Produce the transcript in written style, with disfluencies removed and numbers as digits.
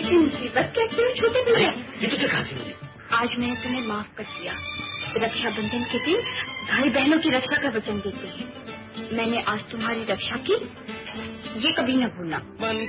ऐसी मुसीबत कैसे हो छोटे भैया? ये तुझे कहाँ से मिली? आज मैंने तुम्हें माफ कर दिया। रक्षाबंधन के दिन भाई बहनों की रक्षा का वचन देते हैं। मैंने आज तुम्हारी रक्षा की, ये कभी न भूलना।